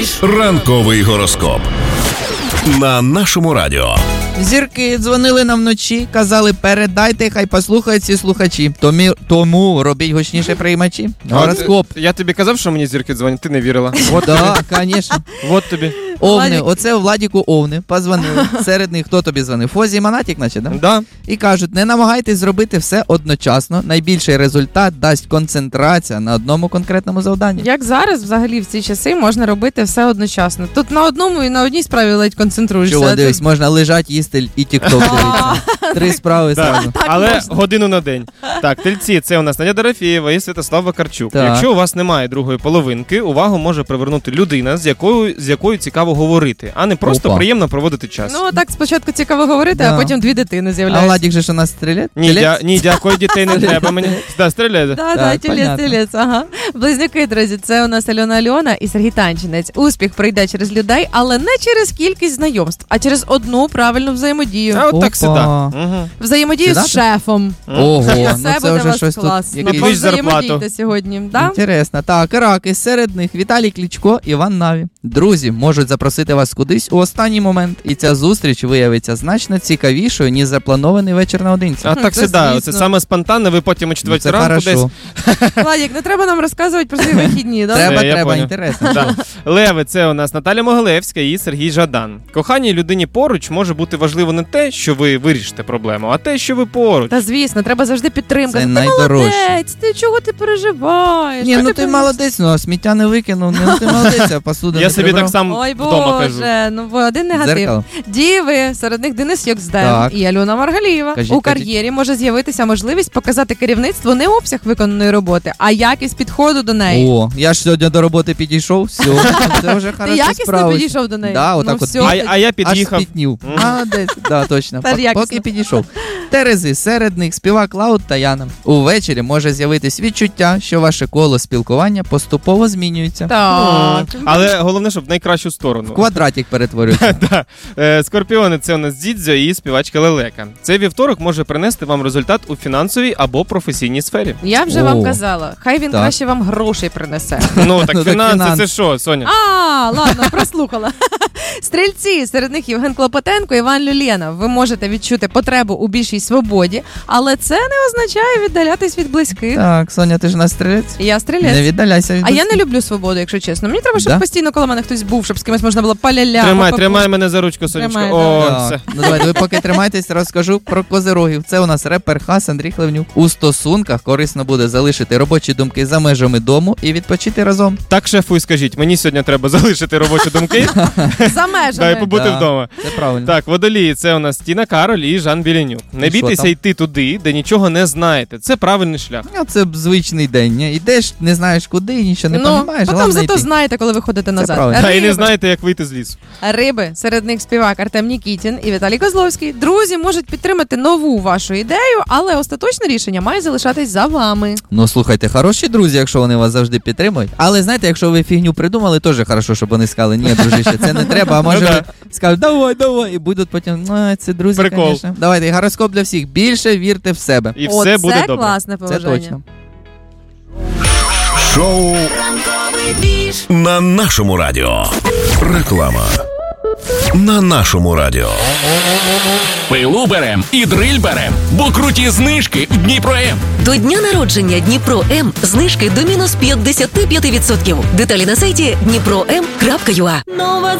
Ранковий гороскоп на нашому радіо. Зірки дзвонили нам вночі, казали, передайте, хай послухають всі слухачі. Тому робіть гучніше приймачі. Гороскоп. Я тобі казав, що мені зірки дзвонять, ти не вірила. Вот, да, звісно. Вот тобі. Овни, оце Владіку Овни позвонили. Серед них хто тобі дзвонив? Фозі і Монатік, наче, да? Да. І кажуть, не намагайтесь зробити все одночасно. Найбільший результат дасть концентрація на одному конкретному завданні. Як зараз, взагалі, в ці часи можна робити все одночасно. Тут на одному і на одній справі ледь концентруєшся. Чого, дивись, можна лежати, їсти і тік-ток дивитися. 3 справи зразу. Але годину на день. Так, тельці, це у нас Надя Дорофєєва і Святослав Вакарчук. Так. Якщо у вас немає другої половинки, увагу може привернути людина, з якою цікаво говорити, а не просто Опа. приємно проводити час. Ну, так спочатку цікаво говорити, Да. а потім 2 дитини А з'являються. Владік же ж у нас стрілець? Ні, дякую, дітей не треба мені. Да, стріляй. Так, тілець, ага. Близнюки, друзі, це у нас Альона і Сергій Танчинець. Успіх прийде через людей, але не через кількість знайомств, а через одну правильну взаємодію. А от так Опа. сюди. Угу. Взаємодію з шефом. Ого, І ну все це буде вже вас щось тут. класно. якийсь- Підвищ зарплату. Взаємодійте сьогодні, да? Інтересно. Так, раки, серед них Віталій Кличко, Іван Наві. Друзі можуть запросити вас кудись у останній момент, і ця зустріч виявиться значно цікавішою, ніж запланований вечір наодинці. А так Це сюди. звісно. Це саме спонтанне, ви потім о 4 Це ранку десь. хорошо. Владик, не треба нам розказувати про свої вихідні, да? я Треба, поняв. інтересно. Да. Леви, це у нас Наталя Могилевська і Сергій Жадан. Коханій людині поруч може бути важливо не те, що ви вирішите проблему, а те, що ви поруч. Та звісно, треба завжди підтримка. Це Ти найдорожче. молодець, ти чого ти переживаєш? Ні, Що ну ти молодець, ну а сміття не викинув, ну ти молодець, а посуду Я не собі прибрав. так сам Ой, вдома кажу. Боже, ну один негатив. Дзеркало. Діви, серед них Денис Йокзден Так. і Альона Маргалієва. Кажіть, У кар'єрі може з'явитися можливість показати керівництву не обсяг виконаної роботи, а якість підходу до неї. О, я ж сьогодні до роботи підійшов, все, це вже Ти хорошо якісно справився. підійшов до неї? Да, Ну, отак от все, А я Аж під'їхав. спітнів. А, десь, да, точно. Тепер якісно. Поки підійшов. Терези, серед них співак Клауд та Яна. Увечері може з'явитись відчуття, що ваше коло спілкування поступово змінюється. Так. Але головне, щоб в найкращу сторону. Квадратик перетворюється. Да. Скорпіони, це у нас Дідзьо і співачка Лелека. Цей вівторок може принести вам результат у фінансовій або професійній сфері. Я вже О. вам казала, хай він Так. краще вам грошей принесе. Ну, Ну, так так фінанси, фінанс. це що, Соня? Ладно, прослухала. Стрільці, серед них Євген Клопотенко, Іван Люленов. Ви можете відчути потребу у більшій свободі, але це не означає віддалятись від близьких. Так, Соня, ти ж у нас стрілець? Я стрілець. Не віддаляйся від А я не близьких. люблю свободу, якщо чесно. Мені треба, щоб Да? постійно коло мене хтось був, щоб з кимось можна було паля-ля. Тримай мене за ручку, Сонечко. Тримай, О, Так, все. ну давайте, ви поки тримайтесь, розкажу про козирогів. Це у нас репер Хас Андрій Хлевнюк. У стосунках корисно буде залишити робочі думки за межами дому і відпочити разом. Так, шефу, і скажіть, мені сьогодні треба залишити робочі думки За межами. та й побути Да. вдома. Це правильно. Так, водолії, це у нас Тіна Кароль і Жан Білянюк. Не І що бійтеся там? йти туди, де нічого не знаєте. Це правильний шлях. Ну, це звичний день. Ні? Йдеш, не знаєш куди, нічого не Ну, розумієш, потім головне зато йти. знаєте, коли виходите назад. правильно. Та і не Риби. знаєте, як вийти з лісу. Риби, серед них співак Артем Нікітін і Віталій Козловський. Друзі можуть підтримати нову вашу ідею, але остаточне рішення має залишатись за вами. Ну, слухайте, хороші друзі, якщо вони вас завжди підтримують. Але знаєте, якщо ви фігню придумали, теж хорошо, щоб вони сказали, ні, дружище, це не треба, а може Ну, да. ви скажуть, давай, і будуть потім, це друзі, Прикол. звісно. Давайте, гороскоп для всіх, більше вірте в себе. І все буде Це добре. класне Це поважання. точно. Шоу на нашому радіо. Реклама на нашому радіо. Пилу берем і дриль берем, бо круті знижки в Дніпро-М. До дня народження Дніпро-М знижки до мінус 55%. Деталі на сайті dnipro.m.ua. Нова